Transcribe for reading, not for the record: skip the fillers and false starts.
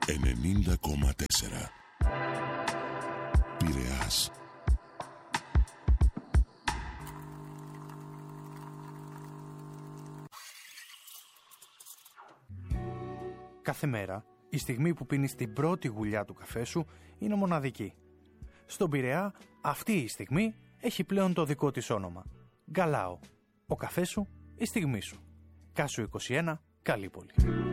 90,4 Πειραιάς. Κάθε μέρα, η στιγμή που πίνεις την πρώτη γουλιά του καφέ σου είναι μοναδική. Στον Πειραιά, αυτή η στιγμή έχει πλέον το δικό της όνομα. Γκαλάο. Ο καφές σου, η στιγμή σου. Κάσου 21, Καλύπολη.